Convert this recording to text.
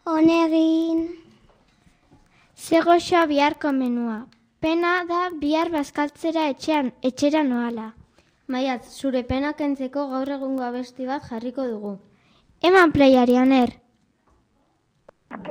Honegin. Ze goxoa biharko menua. Pena da bihar bazkaltzera etxera noala. Maiatz, zure pena kentzeko gaur egungo abesti bat jarriko dugu. Eman playari, Oner.